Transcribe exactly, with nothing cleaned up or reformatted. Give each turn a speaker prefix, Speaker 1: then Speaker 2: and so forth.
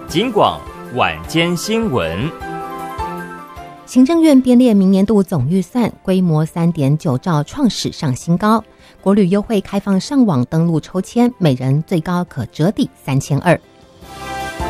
Speaker 1: 警广晚间新闻。
Speaker 2: 行政院编列明年度总预算规模 三点九兆，创史上新高。国旅优惠开放上网登录抽签，每人最高可折抵三千二百。